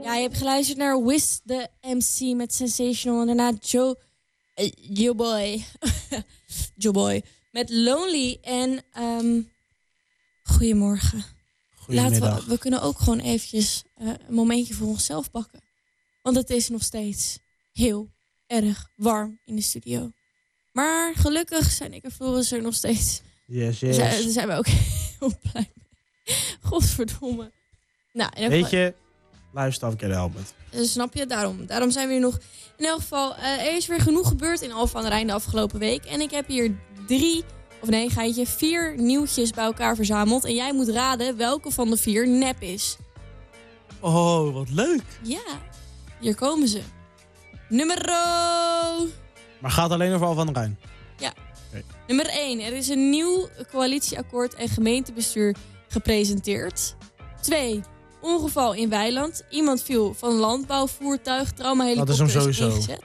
Ja, je hebt geluisterd naar Wiz the MC met Sensational. En daarna Joe Boy. Joe Boy. Met Lonely. En goedemorgen. Goedemiddag. We kunnen ook gewoon eventjes een momentje voor onszelf pakken. Want het is nog steeds heel erg warm in de studio. Maar gelukkig zijn ik en Floris er nog steeds. Yes. Daar zijn we ook heel blij mee. Godverdomme. Nou, Weet je, luister af, keer Albert. Snap je? Daarom zijn we hier nog. In elk geval, er is weer genoeg gebeurd in Alphen aan de Rijn de afgelopen week. En ik heb hier 4 nieuwtjes bij elkaar verzameld. En jij moet raden welke van de 4 nep is. Oh, wat leuk. Ja, hier komen ze. Maar gaat alleen over Alphen aan de Rijn? Ja. Okay. Nummer 1. Er is een nieuw coalitieakkoord en gemeentebestuur gepresenteerd. 2. Ongeval in Weiland. Iemand viel van een landbouwvoertuig. Trauma helikopter Dat is hem is sowieso. ingezet.